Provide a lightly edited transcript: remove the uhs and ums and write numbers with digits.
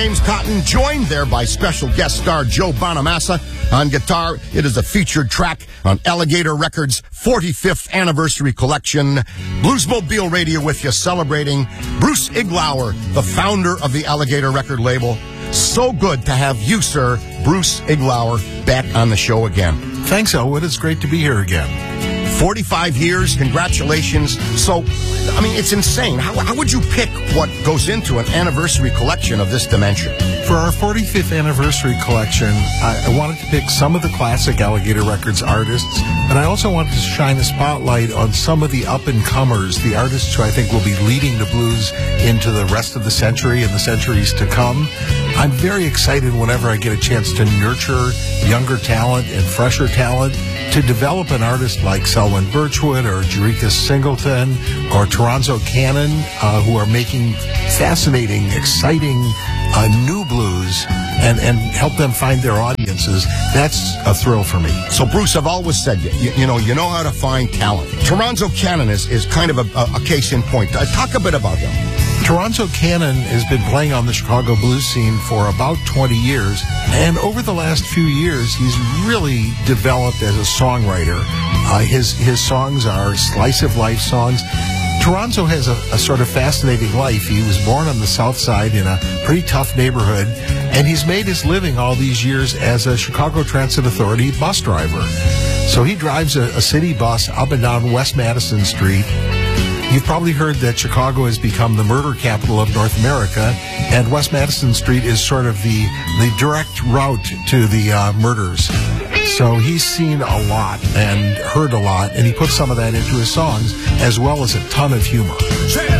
James Cotton, joined there by special guest star Joe Bonamassa on guitar. It is a featured track on Alligator Records' 45th anniversary collection. Bluesmobile Radio with you, celebrating Bruce Iglauer, the founder of the Alligator record label. So good to have you, sir, Bruce Iglauer, back on the show again. Thanks, Elwood. It's great to be here again. 45 years, congratulations. So, I mean, it's insane. How would you pick what goes into an anniversary collection of this dimension? For our 45th anniversary collection, I wanted to pick some of the classic Alligator Records artists, and I also wanted to shine a spotlight on some of the up-and-comers, the artists who I think will be leading the blues into the rest of the century and the centuries to come. I'm very excited whenever I get a chance to nurture younger talent and fresher talent, to develop an artist like Selwyn Birchwood or Jericus Singleton or Toronzo Cannon, who are making fascinating, exciting new blues and help them find their audiences. That's a thrill for me. So, Bruce, I've always said, you know how to find talent. Toronzo Cannon is kind of a case in point. Talk a bit about him. Toronzo Cannon has been playing on the Chicago blues scene for about 20 years, and over the last few years, he's really developed as a songwriter. His songs are slice-of-life songs. Toronzo has a sort of fascinating life. He was born on the South Side in a pretty tough neighborhood, and he's made his living all these years as a Chicago Transit Authority bus driver. So he drives a city bus up and down West Madison Street. You've probably heard that Chicago has become the murder capital of North America, and West Madison Street is sort of the direct route to the murders. So he's seen a lot and heard a lot, and he puts some of that into his songs, as well as a ton of humor.